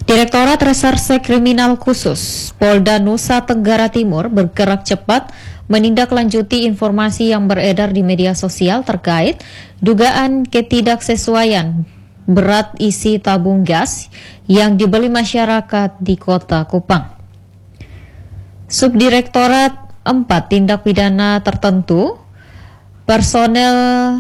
Direktorat Reserse Kriminal Khusus Polda Nusa Tenggara Timur bergerak cepat menindaklanjuti informasi yang beredar di media sosial terkait dugaan ketidaksesuaian berat isi tabung gas yang dibeli masyarakat di Kota Kupang. Subdirektorat 4 Tindak Pidana Tertentu, personel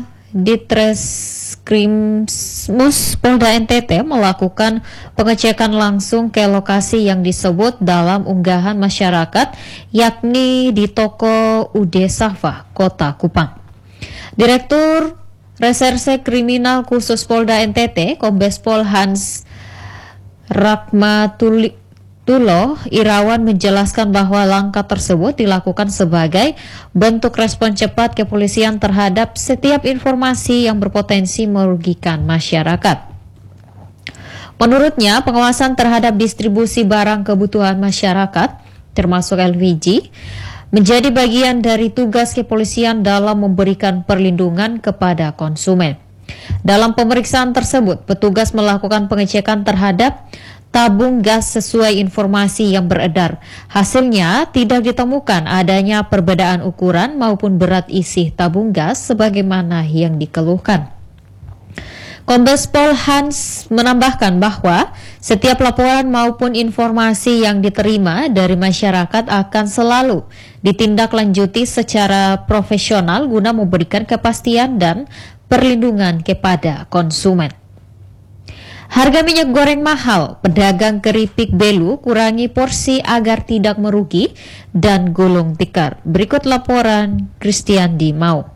Ditreskrimsus Polda NTT melakukan pengecekan langsung ke lokasi yang disebut dalam unggahan masyarakat, yakni di toko UD Safa, Kota Kupang. Direktur Reserse Kriminal Khusus Polda NTT, Kombes Pol Hans Rahmatulo Irawan menjelaskan bahwa langkah tersebut dilakukan sebagai bentuk respon cepat kepolisian terhadap setiap informasi yang berpotensi merugikan masyarakat. Menurutnya, pengawasan terhadap distribusi barang kebutuhan masyarakat, termasuk LPG, menjadi bagian dari tugas kepolisian dalam memberikan perlindungan kepada konsumen. Dalam pemeriksaan tersebut, petugas melakukan pengecekan terhadap tabung gas sesuai informasi yang beredar. Hasilnya tidak ditemukan adanya perbedaan ukuran maupun berat isi tabung gas sebagaimana yang dikeluhkan. Kombes Pol Hans menambahkan bahwa setiap laporan maupun informasi yang diterima dari masyarakat akan selalu ditindaklanjuti secara profesional guna memberikan kepastian dan perlindungan kepada konsumen. Harga minyak goreng mahal, pedagang keripik Belu kurangi porsi agar tidak merugi dan gulung tikar. Berikut laporan Christian Dimau.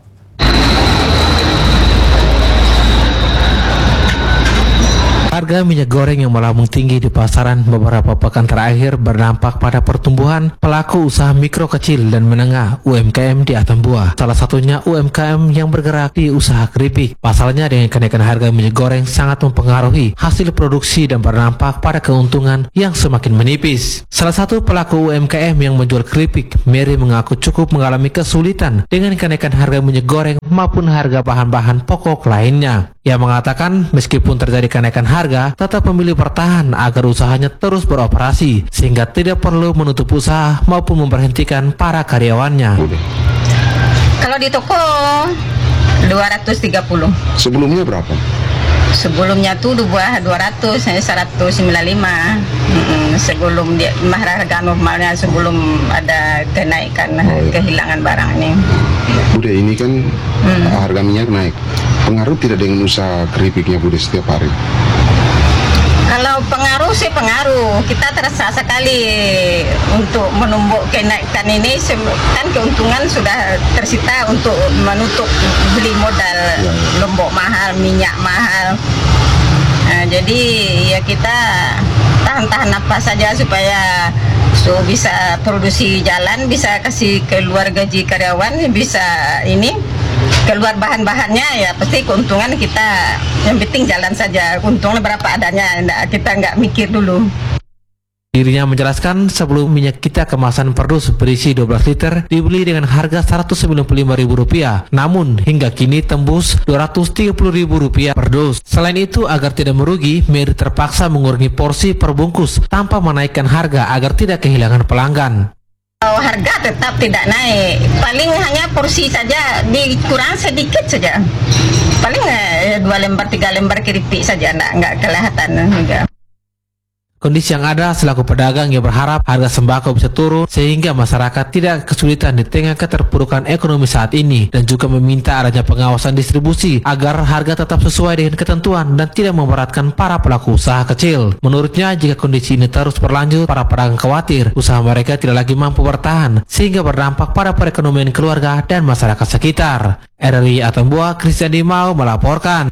Harga minyak goreng yang melambung tinggi di pasaran beberapa pekan terakhir berdampak pada pertumbuhan pelaku usaha mikro kecil dan menengah UMKM di Atambua. Salah satunya UMKM yang bergerak di usaha keripik. Pasalnya dengan kenaikan harga minyak goreng sangat mempengaruhi hasil produksi dan berdampak pada keuntungan yang semakin menipis. Salah satu pelaku UMKM yang menjual keripik, Mary, mengaku cukup mengalami kesulitan dengan kenaikan harga minyak goreng maupun harga bahan-bahan pokok lainnya. Ia mengatakan meskipun terjadi kenaikan harga, tetap memilih bertahan agar usahanya terus beroperasi sehingga tidak perlu menutup usaha maupun memberhentikan para karyawannya. Kalau di toko 230. Sebelumnya berapa? Sebelumnya tuh 200, 195. Sebelum dia harga normalnya, sebelum ada kenaikan kehilangan barang ini. Bude, ini kan harga minyak naik. Pengaruh tidak dengan usaha keripiknya Bude setiap hari? Kalau pengaruh sih pengaruh, kita terasa sekali untuk menumbuk kenaikan ini, kan keuntungan sudah tersita untuk menutup beli modal lombok mahal, minyak mahal. Nah, jadi ya kita tahan-tahan napas saja supaya bisa produksi jalan, bisa kasih keluar gaji karyawan, bisa ini keluar bahan-bahannya, ya pasti keuntungan kita, yang penting jalan saja, untungnya berapa adanya, kita nggak mikir dulu. Dirinya menjelaskan sebelum minyak kita kemasan per dus berisi 12 liter dibeli dengan harga Rp195.000, namun hingga kini tembus Rp230.000 per dus. Selain itu, agar tidak merugi, Mary terpaksa mengurangi porsi per bungkus tanpa menaikkan harga agar tidak kehilangan pelanggan. Harga tetap tidak naik, paling hanya porsi saja dikurang sedikit saja, paling 2 lembar 3 lembar keripik saja, nggak kelihatan juga. Kondisi yang ada selaku pedagang yang berharap harga sembako bisa turun sehingga masyarakat tidak kesulitan di tengah keterpurukan ekonomi saat ini, dan juga meminta adanya pengawasan distribusi agar harga tetap sesuai dengan ketentuan dan tidak memberatkan para pelaku usaha kecil. Menurutnya, jika kondisi ini terus berlanjut, para pedagang khawatir usaha mereka tidak lagi mampu bertahan sehingga berdampak pada perekonomian keluarga dan masyarakat sekitar. RRI Atambua, Christian Dimau melaporkan.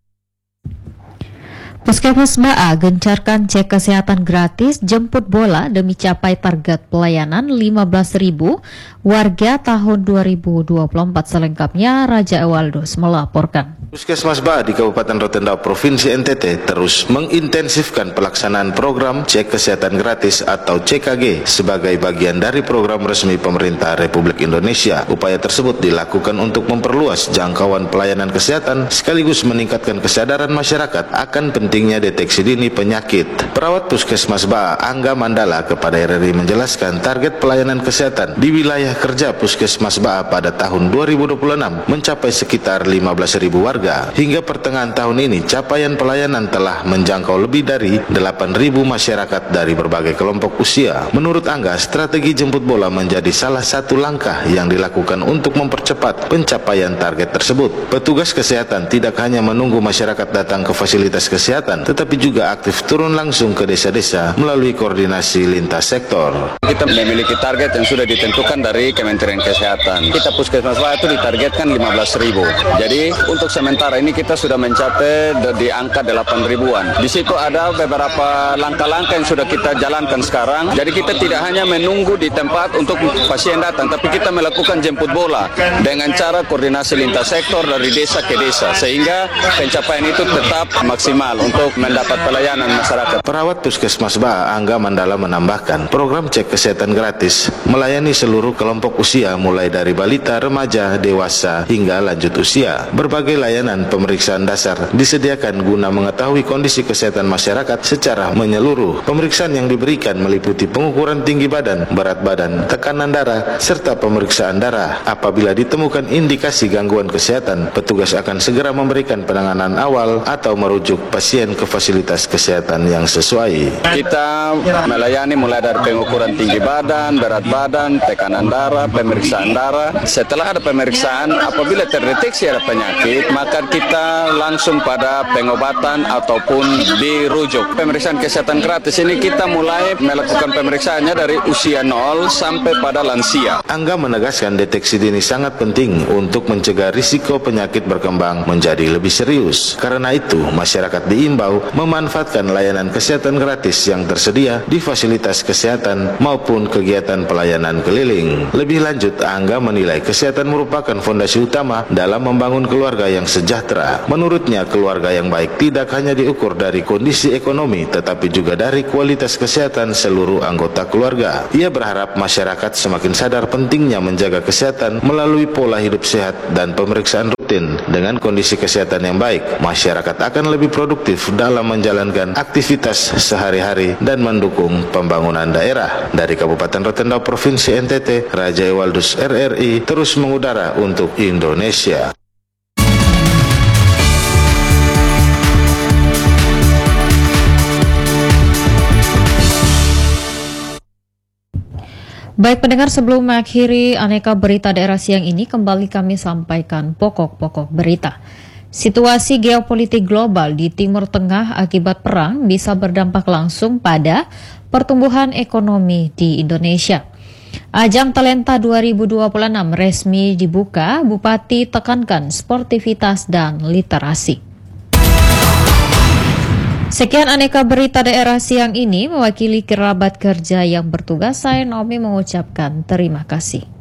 Puskesmas Baa gencarkan cek kesehatan gratis jemput bola demi capai target pelayanan 15.000 warga tahun 2024. Selengkapnya Raja Ewaldus melaporkan. Puskesmas Baa di Kabupaten Rotenda, Provinsi NTT terus mengintensifkan pelaksanaan program cek kesehatan gratis atau CKG sebagai bagian dari program resmi pemerintah Republik Indonesia. Upaya tersebut dilakukan untuk memperluas jangkauan pelayanan kesehatan sekaligus meningkatkan kesadaran masyarakat akan pentingnya pentingnya deteksi dini penyakit. Perawat Puskesmas Baa Angga Mandala kepada RRI menjelaskan target pelayanan kesehatan di wilayah kerja Puskesmas Baa pada tahun 2026 mencapai sekitar 15.000 warga. Hingga pertengahan tahun ini capaian pelayanan telah menjangkau lebih dari 8.000 masyarakat dari berbagai kelompok usia. Menurut Angga, strategi jemput bola menjadi salah satu langkah yang dilakukan untuk mempercepat pencapaian target tersebut. Petugas kesehatan tidak hanya menunggu masyarakat datang ke fasilitas kesehatan, tetapi juga aktif turun langsung ke desa-desa melalui koordinasi lintas sektor. Kita memiliki target yang sudah ditentukan dari Kementerian Kesehatan. Kita Puskesmas Baa itu ditargetkan 15.000. Jadi untuk sementara ini kita sudah mencapai di angka 8.000-an. Di situ ada beberapa langkah-langkah yang sudah kita jalankan sekarang. Jadi kita tidak hanya menunggu di tempat untuk pasien datang, tapi kita melakukan jemput bola dengan cara koordinasi lintas sektor dari desa ke desa, sehingga pencapaian itu tetap maksimal untuk mendapat pelayanan masyarakat. Perawat Puskesmas Baa Angga Mandala menambahkan, program cek kesehatan gratis melayani seluruh kelompok usia mulai dari balita, remaja, dewasa hingga lanjut usia. Berbagai layanan pemeriksaan dasar disediakan guna mengetahui kondisi kesehatan masyarakat secara menyeluruh. Pemeriksaan yang diberikan meliputi pengukuran tinggi badan, berat badan, tekanan darah, serta pemeriksaan darah. Apabila ditemukan indikasi gangguan kesehatan, petugas akan segera memberikan penanganan awal atau merujuk pasien ke fasilitas kesehatan yang sesuai. Kita melayani mulai dari pengukuran tinggi badan, berat badan, tekanan darah, pemeriksaan darah. Setelah ada pemeriksaan, apabila terdeteksi ada penyakit, maka kita langsung pada pengobatan ataupun dirujuk. Pemeriksaan kesehatan gratis ini kita mulai melakukan pemeriksaannya dari usia 0 sampai pada lansia. Angga menegaskan deteksi dini sangat penting untuk mencegah risiko penyakit berkembang menjadi lebih serius. Karena itu, masyarakat diimbau memanfaatkan layanan kesehatan gratis yang tersedia di fasilitas kesehatan maupun kegiatan pelayanan keliling. Lebih lanjut, Angga menilai kesehatan merupakan fondasi utama dalam membangun keluarga yang sejahtera. Menurutnya, keluarga yang baik tidak hanya diukur dari kondisi ekonomi, tetapi juga dari kualitas kesehatan seluruh anggota keluarga. Ia berharap masyarakat semakin sadar pentingnya menjaga kesehatan melalui pola hidup sehat dan pemeriksaan rutin. Dengan kondisi kesehatan yang baik, masyarakat akan lebih produktif dalam menjalankan aktivitas sehari-hari dan mendukung pembangunan daerah. Dari Kabupaten Rotendao, Provinsi NTT, Raja Ewaldus RRI terus mengudara untuk Indonesia. Baik pendengar, sebelum mengakhiri aneka berita daerah siang ini, kembali kami sampaikan pokok-pokok berita. Situasi geopolitik global di Timur Tengah akibat perang bisa berdampak langsung pada pertumbuhan ekonomi di Indonesia. Ajang Talenta 2026 resmi dibuka, Bupati tekankan sportivitas dan literasi. Sekian aneka berita daerah siang ini, mewakili kerabat kerja yang bertugas, saya Naomi mengucapkan terima kasih.